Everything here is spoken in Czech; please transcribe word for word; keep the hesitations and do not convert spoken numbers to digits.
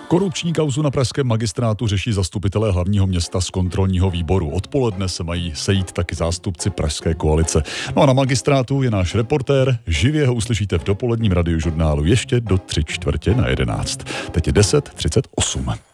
Korupční kauzu na pražském magistrátu řeší zastupitelé hlavního města z kontrolního výboru. Odpoledne se mají sejít taky zástupci pražské koalice. No a na magistrátu je náš reportér. Živě ho uslyšíte v dopoledním radiožurnálu ještě do tři čtvrtě na jedenáct. Teď je deset třicet osm.